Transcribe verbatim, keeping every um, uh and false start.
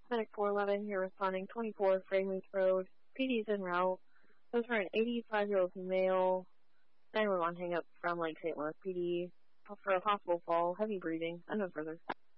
Medic four eleven here responding, twenty-four Fragrance Road. P D's en route. Those for an eighty-five-year-old male. nine one one hang up from Lake Saint Louis P D for a possible fall. Heavy breathing. Unknown further.